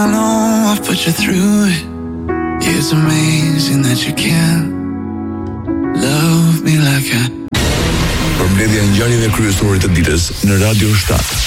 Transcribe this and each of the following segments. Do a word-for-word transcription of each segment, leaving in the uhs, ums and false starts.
I know I've put you through it. It's amazing that you can love me like I. Përmbledhja e ngjarjeve kryesore të ditës në Radio shtat.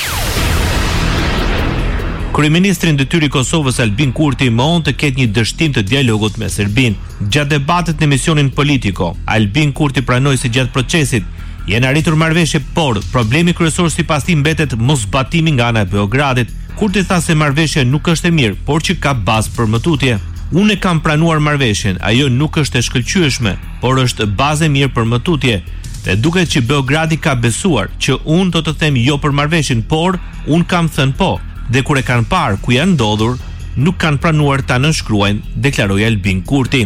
Kryeministri i Detyri i Kosovës Albin Kurti mohon të ketë një dështim të dialogut me Serbinë. Gjatë debatit në emisionin Politico, Albin Kurti pranoi se gjatë procesit janë arritur marrëveshje, por problemi kryesor sipas tij mbetet mosbatimi nga ana e Beogradit. Kurti tha se marrëveshja nuk është e mirë, por që ka bazë për mëtutje. Unë kam planuar marrëveshjen, ajo nuk është e shkëlqyeshme, por është bazë e mirë për mëtutje. Dhe duket që Beogradi ka besuar që unë do të them jo për marrëveshjen, por unë kam thënë po. Dhe kur e kanë parë ku janë ndodhur, nuk kanë pranuar ta nënshkruajnë, deklaroi Albin Kurti.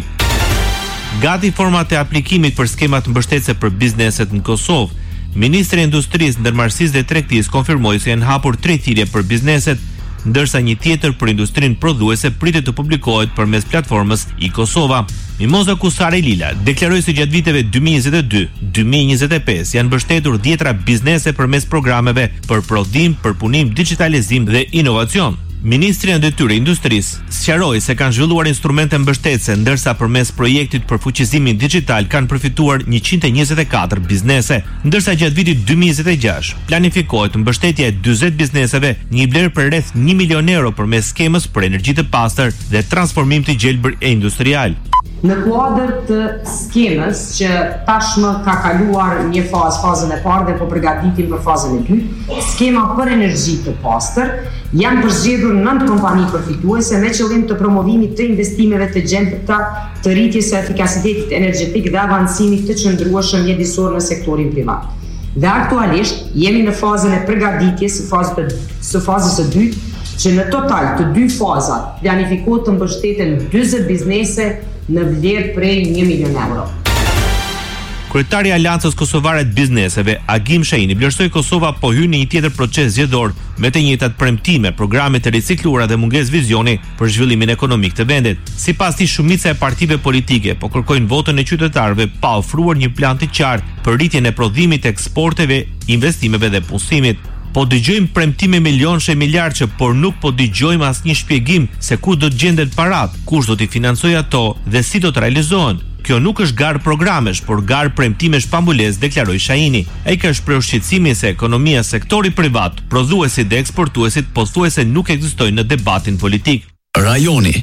Gati format e aplikimit për skemat mbështetëse për bizneset në Kosovë. Ministri i Industrisë, Ndërmarrësisë dhe Tregtisë konfirmoi se janë hapur tre thirrje për bizneset, ndërsa një tjetër për industrinë prodhuese pritet të publikohet përmes platformës i Kosova. Mimoza Kusare Lila deklaroi se gjatë viteve dy mijë e njëzet e dy - dy mijë e njëzet e pesë janë mbështetur dhjetra biznese përmes programeve për prodhim, përpunim, digitalizim dhe inovacion. Ministri i Detyrë Industrisë sqaroi se kanë zhvilluar instrumente mbështetëse, ndërsa përmes projektit për fuqizimin digjital kanë përfituar njëqind e njëzet e katër biznese, ndërsa gjatë vitit dy mijë e njëzet e gjashtë planifikohet mbështetja e dyzet bizneseve, një vlerë për rreth një milion euro përmes skemës për energji të pastër dhe transformim të gjelbër e industrial. Në kuadër të skemës që tashmë ka kaluar një fazë, fazën e parë dhe po përgatitim për fazën e dytë, skema për energji të pastër, janë përzgjedhur nëntë kompani përfituese me qëllim të promovimit të investimeve të gjendta, të rritjes së efikasitetit energjetik dhe avancimit të qëndrueshëm mjedisor në sektorin privat. Dhe aktualisht jemi në fazën e përgatitjes së fazës të, së fazës së dytë, që në total të dy fazat planifikohet të mbështeten dyzet biznese në vlerë prej një milion euro. Kryetari i Aleancës Kosovare të Bizneseve, Agim Shaini, vlerësoi Kosova po hyn në një tjetër proces zgjedhor me të njëjtat premtime, programe të ricikluara dhe mungesë vizioni për zhvillimin ekonomik të vendit. Sipas tij, shumica e partive politike po kërkojnë votën e qytetarëve pa ofruar një plan të qartë për rritjen e prodhimit, eksporteve, investimeve dhe punësimit. Po dëgjojmë premtime milionësh e miliardësh, por nuk po dëgjojmë asnjë shpjegim se ku do të gjendet parat, kush do t'i financojë ato dhe si do të realizohen. Kjo nuk është garë programesh, por garë premtimesh pambulesë, deklaroi Shaini. Ai ka shprehur shqetësimin se ekonomia, sektori privat, prodhuesit dhe eksportuesit pothuajse nuk ekzistojnë në debatin politik. Rajoni.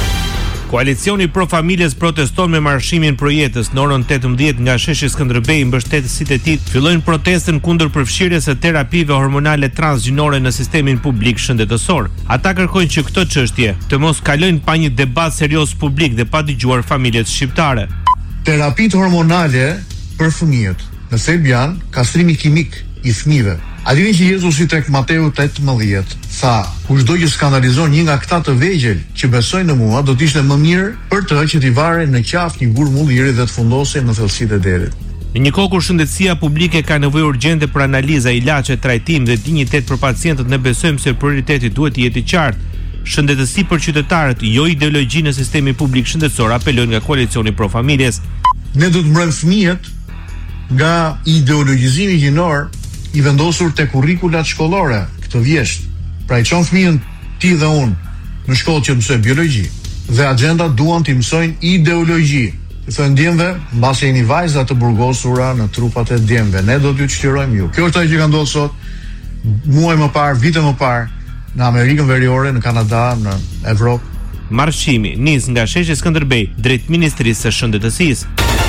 Koalicioni Pro Familjes proteston me marshimin pro jetës. Në orën tetëmbëdhjetë nga sheshi Skënderbej, mbështetësit e tij fillojnë protestën kundër përfshirjes së terapive hormonale transgjinore në sistemin publik shëndetësor. Ata kërkojnë që këtë çështje të mos kalojnë pa një debat serioz publik dhe pa dëgjuar familjet shqiptare. Terapitë hormonale për fëmijët. Në Serbian, kastrimi kimik i fëmijëve. A dini që Jezusi tek Mateu tetëmbëdhjetë tha, kushdo që skandalizon një nga këta të vegjël që besojnë në mua, do të ishte më mirë për të që t'i vare në qafë një gur mulliri dhe të fundosej në thellësitë e derit. Në një kohë kur shëndetësia publike ka nevojë urgjente për analiza, ilaçe, trajtim dhe dinjitet për pacientët, ne besojmë se prioriteti duhet të jetë i qartë. Shëndetësi për qytetarët, jo ideologji në sistemin publik shëndetësor, apelojnë nga koalicioni Pro Familjes. Ne do të mbrojmë fëmijët nga ideologjizimi gjinor i vendosur te kurrikulat shkollore këtë vjesht. Pra i çon fëmijën ti dhe unë në shkollë që mësojnë biologji dhe agenda duan t'i mësojnë ideologji. I thonë djemve, mbasi jeni vajza të burgosura në trupat e djemve, ne do t'ju çlirojmë ju. Kjo është ajo që ka ndodhur sot, muaj më parë, vite më parë, në Amerikën Veriore, në Kanada, në Evropë. Marshimi nis nga sheshi Skënderbej drejt Ministrisë së Shëndetësisë.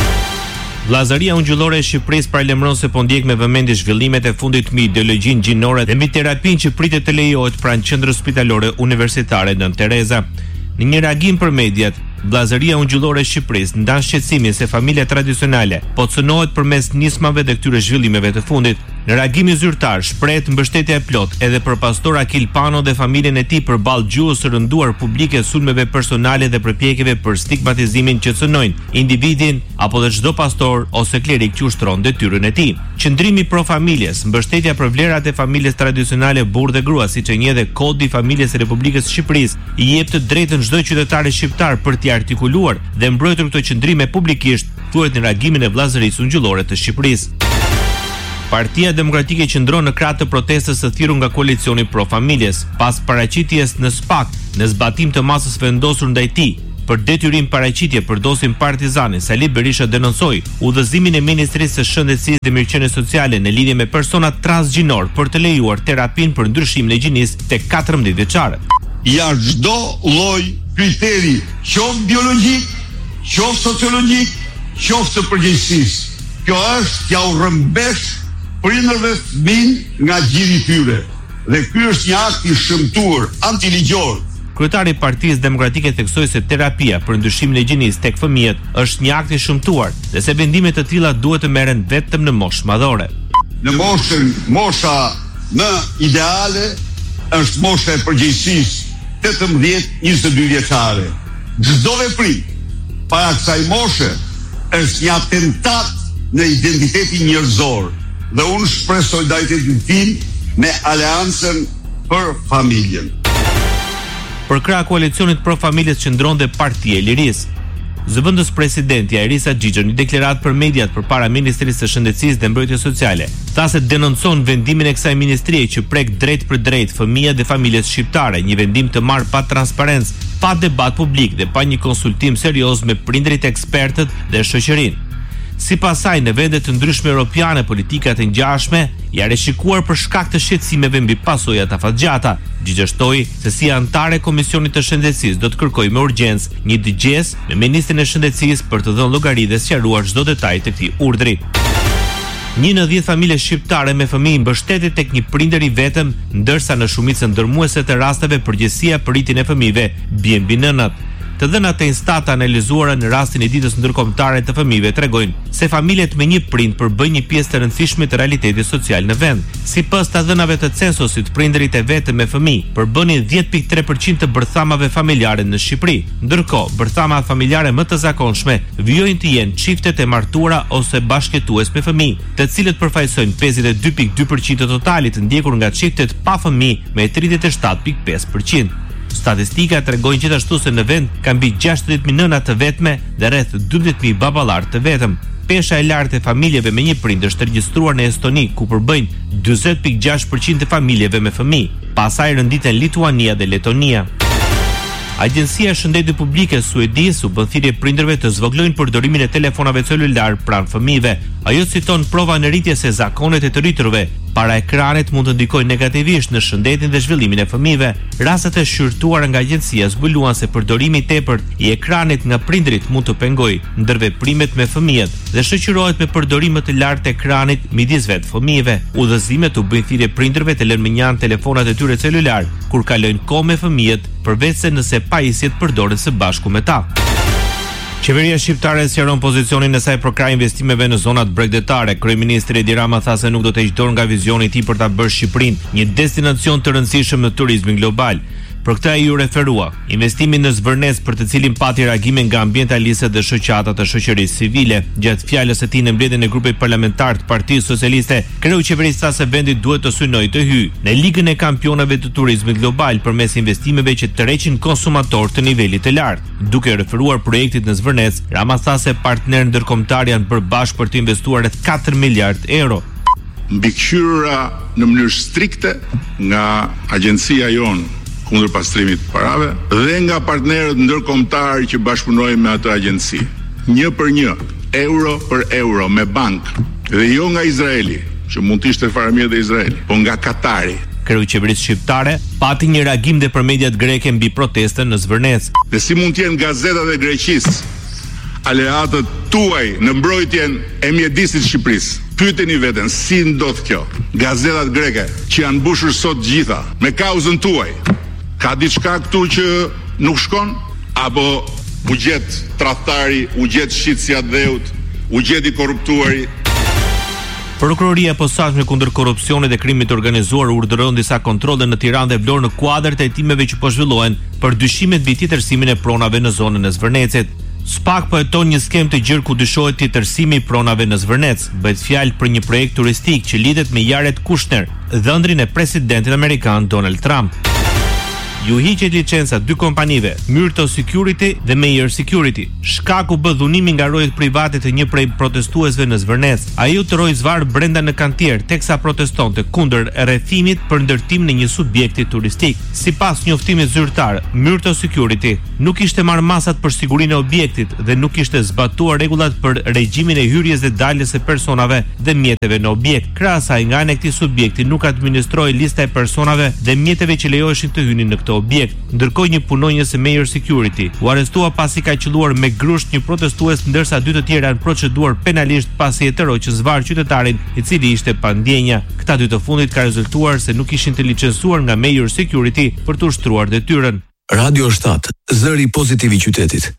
Vllazëria Ungjillore e Shqipërisë paralajmëron se po ndjek me vëmendje zhvillimet e fundit mbi ideologjinë gjinore dhe mbi terapinë që pritet të lejohet pranë qendrës spitalore universitare Nën Tereza. Në një reagim për mediat, Vllazëria Ungjillore e Shqipërisë ndan shqetësimin se familja tradicionale po cënohet përmes nismave dhe këtyre zhvillimeve të fundit. Në reagimin zyrtar shprehet mbështetja e plot edhe për pastor Akil Pano dhe familjen e tij përballë gjuhës së rënduar publike, sulmeve personale dhe përpjekjeve për stigmatizimin që cënojnë individin apo dhe çdo pastor ose klerik që ushtron detyrën e tij. Qëndrimi Pro Familjes, mbështetja për vlerat e familjes tradicionale burrë dhe grua, siç e njeh dhe Kodi i Familjes së Republikës së Shqipërisë, i jep të drejtën çdo qytetari shqiptar për t'i artikuluar dhe mbrojtur këto qëndrime publikisht, thuhet në reagimin e Vllazërisë Ungjillore të Shqipërisë. Partia Demokratike qëndron në krah të protestës së thirrur nga koalicioni pro familjes, pas paraqitjes në S P A K në zbatim të masës vendosur ndaj tij. Për detyrim paraqitje përdosin partizanin, Sali Berisha denoncoi udhëzimin e Ministrisë së Shëndetësisë dhe Mirëqenies Sociale në lidhje me persona transgjinor për të lejuar terapinë për ndryshimin e gjinisë tek katërmbëdhjetë vjeçarët. Ja çdo lloj kriteri, qoftë biologjik, qoftë sociologjik, qoftë të përgjegjësisë. Kjo është t'ja u rrëmbesh prindërve fëmijë nga gjiri i tyre. Dhe ky është një akt i shëmtuar, antiligjor. Kryetari i Partisë Demokratike theksoi se terapia për ndryshimin e gjinisë tek fëmijët është një akt i shëmtuar dhe se vendime të tilla duhet të merren vetëm në moshë madhore. Në moshën, mosha më ideale është mosha e përgjegjësisë, tetëmbëdhjetë njëzet e dy vjeçare. Çdo veprim para kësaj moshe është një atentat në identitetin njerëzor dhe unë shpreh solidaritetin tim me Aleancën për Familjen. Për krah koalicionit pro familjes qëndron dhe Partia e Lirisë. Zëvendës presidenti Airisa Xhixha në deklaratë për mediat përpara Ministrisë së Shëndetësisë dhe Mbrojtjes Sociale, tha se denoncon vendimin e kësaj ministrie që prek drejt për drejt fëmijët dhe familjet shqiptare, një vendim të marrë pa transparencë, pa debat publik dhe pa një konsultim serioz me prindërit, ekspertët dhe shoqërinë. Sipas saj, në vende të ndryshme europiane, politikat e ngjashme janë rishikuar për shkak të shqetësimeve mbi pasojat afatgjata. Xhixha shtoi se si antare e Komisionit të Shëndetësisë do të kërkojë me urgjencë një dëgjes me Ministrin e Shëndetësisë për të dhënë llogari dhe sqaruar çdo detaj të këtij urdhri. Një në dhjetë familje shqiptare me fëmijë mbështetet tek një prindër i vetëm, ndërsa në shumicën ndërmuese të rasteve përgjegjësia për rritjen e fëmijëve bie mbi nënat. Të dhënat e Instat analizuara në rastin e ditës ndërkombëtare të fëmijëve tregojnë se familjet me një prind përbëjnë një pjesë të rëndësishme të realitetit social në vend. Sipas të dhënave të censusit, prindërit e vetëm me fëmijë përbënin dhjetë pikë tre përqind të bërthamave familjare në Shqipëri. Ndërkohë, bërthamat familjare më të zakonshme vijojnë të jenë çiftet e martuara ose bashkëtues me fëmijë, të cilët përfaqësojnë pesëdhjetë e dy pikë dy përqind të totalit, ndjekur nga çiftet pa fëmijë me tridhjetë e shtatë pikë pesë përqind. Statistika tregojnë gjithashtu se në vend ka mbi gjashtëdhjetë mijë nëna të vetme dhe rreth dymbëdhjetë mijë baballar të vetëm. Pesha e lartë e familjeve me një prind është regjistruar në Estoni, ku përbëjnë dyzet pikë gjashtë përqind të familjeve me fëmijë. Pastaj renditen Lituania dhe Letonia. Agjencia e Shëndetit Publike suedeze u bën thirrje prindërve të zvogëlojnë përdorimin e telefonave celular pranë fëmijëve. Ajo citon prova në rritje se zakonet e të rriturve para ekranit mund të ndikojnë negativisht në shëndetin dhe zhvillimin e fëmijëve. Rastet e shqyrtuara nga agjencia zbuluan se përdorimi i tepërt i ekranit nga prindrit mund të pengojë ndërveprimet me fëmijët dhe shoqërohet me përdorime të lartë të ekranit midis vetë fëmijëve. Udhëzimet u bëjnë thirrje prindërve të lënë menjan telefonat e tyre celular kur kalojnë kohë me fëmijët, përveç se nëse pajisjet përdoren së bashku me ta. Qeveria shqiptare sqaron pozicionin e saj për krah investimeve në zonat bregdetare. Kryeministri Edi Rama tha se nuk do të heqë dorë nga vizioni i tij për ta bërë Shqipërinë një destinacion të rëndësishëm në turizmin global. Për këtë ai u referua investimin në Zvërnes, për të cilin pati reagime nga ambientalistët dhe shoqata të shoqërisë civile. Gjatë fjalës së tij në mbledhjen e grupit parlamentar të Partisë Socialiste, kreu qeverisë tha se vendi duhet të synojë të hyjë në ligën e kampionave të turizmit global përmes investimeve që tërheqin konsumator të nivelit të lartë. Duke referuar projektit në Zvërnes, Rama tha se partnerë ndërkombëtar janë bërë bashkë për të investuar rreth katër miliard euro. Mbikëqyrura në mënyrë strikte nga agjencia jonë kundër pastrimit të parave dhe nga partnerët ndërkombëtar që bashkëpunojnë me atë agjenci. Një për një, euro për euro me bankë, dhe jo nga Izraeli, që mund të ishte faramia dhe Izraeli, po nga Katari. Kreu i qeverisë shqiptare pati një reagim dhe për mediat greke mbi protestën në Zvërnes. Dhe si mund të jenë gazetat e Greqisë aleatët tuaj në mbrojtjen e mjedisit Shqipërisë? Pyeteni veten, si ndodh kjo? Gazetat greke që janë mbushur sot gjitha me kauzën tuaj. Ka diçka këtu që nuk shkon? Apo u gjet tradhtari, u gjet shitësia dheut, u gjet i korruptuari? Prokuroria e posaçme kundër korrupsionit dhe krimit të organizuar urdhëron disa kontrolle në Tiranë dhe Vlorë në kuadër të hetimeve që po zhvillohen për dyshimet mbi tjetërsimin e pronave në zonën e Zvërnecit. S P A K po heton një skemë të gjerë ku dyshohet tjetërsimi i pronave në Zvërnec. Bëhet fjalë për një projekt turistik që lidhet me Jared Kushner, dhëndrin e presidentit amerikan Donald Trump. ju hiqet licenca dy kompanive, Myrto Security dhe Meyer Security. Shkaku bë dhunimi nga rojet private të një prej protestuesve në Zvërnec. Ai u tëroi zvar brenda në kantier teksa protestonte kundër rrethimit për ndërtim në një subjekti turistik. Sipas njoftimit zyrtar, Myrto Security nuk kishte marrë masat për sigurinë e objektit dhe nuk kishte zbatuar rregullat për regjimin e hyrjes dhe daljes së personave dhe mjeteve në objekt. Krahas asaj, nga ana e këtij subjekti nuk administroi lista e personave dhe mjeteve që lejoheshin të hynin në këtë objekt. Ndërkohë një punonjës e Meyer Security u arrestua pasi ka qelluar me grusht një protestues, ndërsa dy të tjerë janë proceduar penalisht pasi e tëroi që zvar qytetarin i cili ishte pa ndjenja. Këta dy të fundit ka rezultuar se nuk ishin të licencuar nga Meyer Security për të ushtruar detyrën. Radio shtat, zëri pozitiv i qytetit.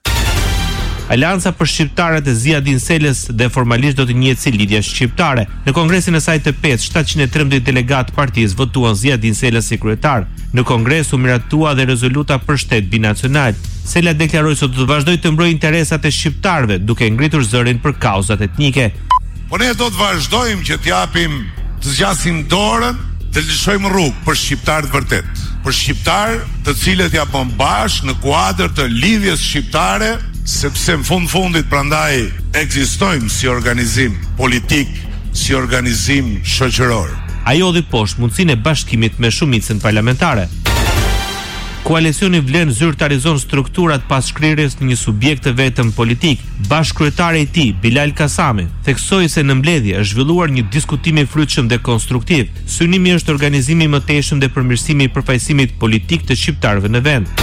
Alianca për shqiptarët e Ziadin Selës dhe formalisht do të njihet si Lidhja Shqiptare. Në kongresin e saj të pesë, shtatëqind e trembëdhjetë delegatë partisë votuan Ziadin Selës si kryetar. Në kongres u miratua dhe rezoluta për shtet binacional. Sela deklaroi se do të vazhdojë të mbrojë interesat e shqiptarëve, duke ngritur zërin për kauzat etnike. Po ne do të vazhdojmë që t'japim, të zgjasim dorën, të lëshojmë rrugë për shqiptarët vërtet. Për shqiptarë të cilët japon bashkë në kuadër të lidhjes shqiptare, sepse në fund fundit prandaj ekzistojmë si organizim politik, si organizim shoqëror. Ai jodhi poshtë mundësinë e bashkimit me shumicën parlamentare. Koalicioni vlen zyrtarizon strukturat pas shkrirjes në një subjekt të vetëm politik. Bashkëkryetari i tij, Bilal Kasami, theksoi se në mbledhje është zhvilluar një diskutim i frytshëm dhe konstruktiv. Synimi është organizimi i mëtejshëm dhe përmirësimi i përfaqësimit politik të shqiptarëve në vend.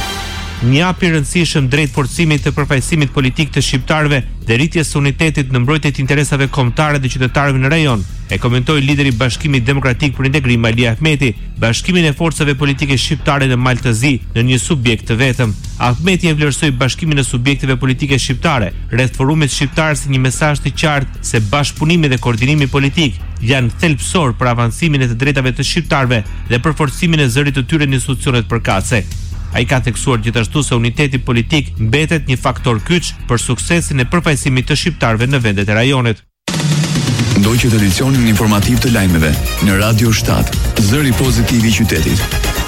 Një hap i rëndësishëm drejt forcimit të përfaqësimit politik të shqiptarëve dhe rritjes së unitetit në mbrojtje të interesave kombëtare dhe qytetarëve në rajon, e komentoi lideri i Bashkimit Demokratik për Integrim Ali Ahmeti, bashkimin e forcave politike shqiptare në Maltëzi në një subjekt të vetëm. Ahmeti e vlerësoi bashkimin e subjekteve politike shqiptare rreth forumit shqiptar si një mesazh të qartë se bashkëpunimi dhe koordinimi politik janë thelbësor për avancimin e të drejtave të shqiptarëve dhe për forcimin e zërit të tyre në institucionet përkatëse. Ai ka theksuar gjithashtu se uniteti politik mbetet një faktor kyç për suksesin e përfaqësimit të shqiptarëve në vendet e rajonit. Ndoqët edicionin informativ të lajmeve në Radio shtat, zëri pozitiv i qytetit.